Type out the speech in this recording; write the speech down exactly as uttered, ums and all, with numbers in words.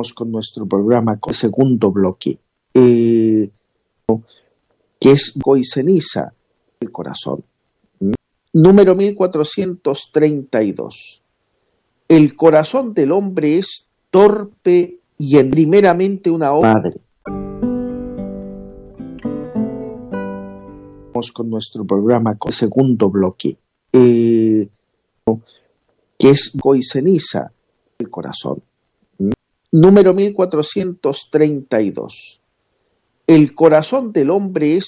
con nuestro programa con el segundo bloque, eh, que es Go y Ceniza, el corazón. Número mil cuatrocientos treinta y dos. El corazón del hombre es torpe y en primeramente una obra madre. Vamos con nuestro programa con el segundo bloque, eh, que es Go y Ceniza, el corazón. Número mil cuatrocientos treinta y dos. El corazón del hombre es